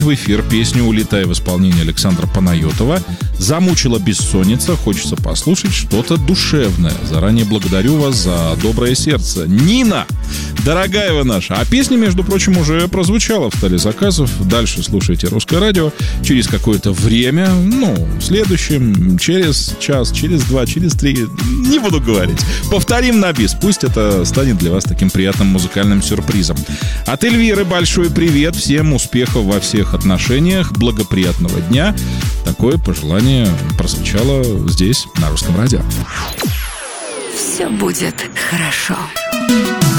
В эфир песню «Улетай» в исполнении Александра Панайотова. Замучила бессонница, хочется послушать что-то душевное. Заранее благодарю вас за доброе сердце. Нина, дорогая вы наша. А песня, между прочим, уже прозвучала в столе заказов. Дальше слушайте «Русское радио». Через какое-то время, в следующем, через час, через 2, через 3, не буду говорить. Повторим на бис. Пусть это станет для вас таким приятным музыкальным сюрпризом. От Эльвиры большой привет. Всем успехов во всех отношениях, благоприятного дня. Такое пожелание прозвучало здесь, на Русском радио. Все будет хорошо.